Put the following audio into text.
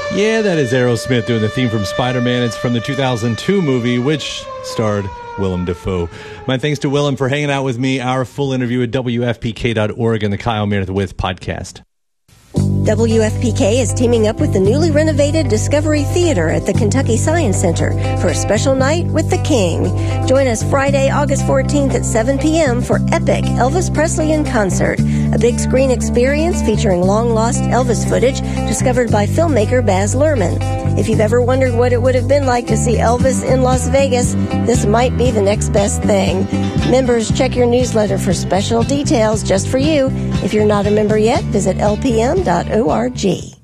Yeah, that is Aerosmith doing the theme from Spider-Man. It's from the 2002 movie, which starred Willem Dafoe. My thanks to Willem for hanging out with me. Our full interview at WFPK.org and the Kyle Meredith With podcast. WFPK is teaming up with the newly renovated Discovery Theater at the Kentucky Science Center for a special night with the King. Join us Friday, August 14th at 7 p.m. for Epic Elvis Presley in Concert, a big screen experience featuring long-lost Elvis footage discovered by filmmaker Baz Luhrmann. If you've ever wondered what it would have been like to see Elvis in Las Vegas, this might be the next best thing. Members, check your newsletter for special details just for you. If you're not a member yet, visit lpm.org.